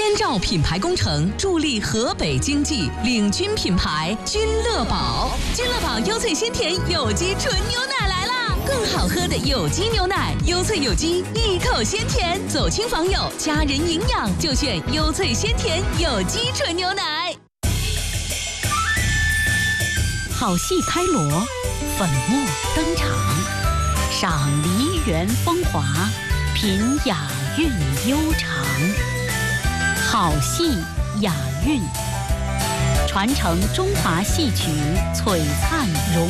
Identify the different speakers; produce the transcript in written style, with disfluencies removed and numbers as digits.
Speaker 1: 千兆品牌工程助力河北经济，领军品牌君乐宝。君乐宝优萃鲜甜有机纯牛奶来啦！更好喝的有机牛奶，优萃有机，一口鲜甜。走亲访友，家人营养就选优萃鲜甜有机纯牛奶。好戏开锣，粉墨登场，赏梨园风华，品雅韵悠长。好戏雅韵，传承中华戏曲璀璨荣。